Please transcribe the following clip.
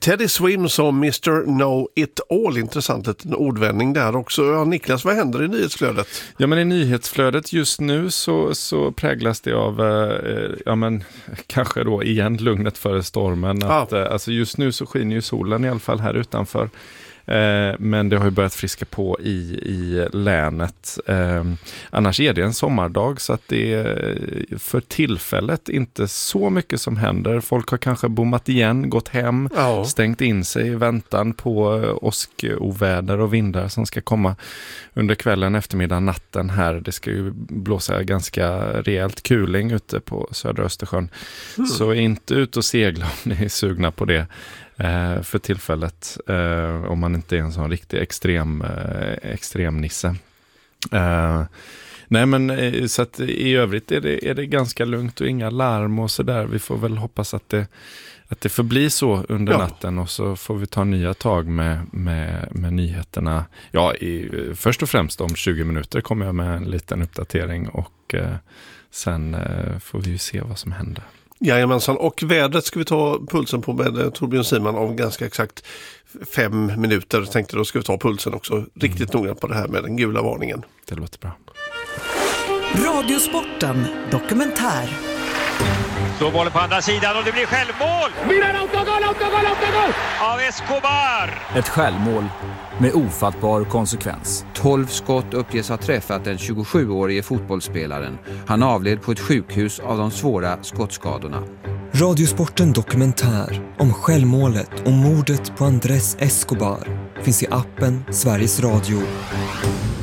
Teddy Swims och Mr. Know It All. Intressant liten ordvändning där också. Ja, Niklas, vad händer i nyhetsflödet? Ja, men i nyhetsflödet just nu så präglas det av kanske då igen lugnet före stormen. Alltså just nu så skiner ju solen i alla fall här utanför. Men det har ju börjat friska på i länet. Annars är det en sommardag, så att det är för tillfället inte så mycket som händer. Folk har kanske bommat igen, gått hem, stängt in sig i väntan på åskoväder och vindar som ska komma under kvällen, eftermiddagen, natten här. Det ska ju blåsa ganska rejält kuling ute på södra Östersjön. Så inte ut och segla om ni är sugna på det för tillfället, om man inte är en sån riktig extremnisse. Nej, men så att i övrigt är det ganska lugnt och inga larm och sådär. Vi får väl hoppas att det förblir så under natten, och så får vi ta nya tag med nyheterna. Ja, först och främst om 20 minuter kommer jag med en liten uppdatering, och sen får vi ju se vad som händer. Jajamensan, och vädret ska vi ta pulsen på med Torbjörn Simon om ganska exakt 5 minuter. Tänkte då ska vi ta pulsen också riktigt noga på det här med den gula varningen. Det låter bra. Radiosporten dokumentär. Så bollen på andra sidan och det blir självmål! Autogol! Av Escobar! Ett självmål med ofattbar konsekvens. 12 skott uppges ha träffat den 27-årige fotbollsspelaren. Han avled på ett sjukhus av de svåra skottskadorna. Radiosporten dokumentär om självmålet och mordet på Andrés Escobar finns i appen Sveriges Radio.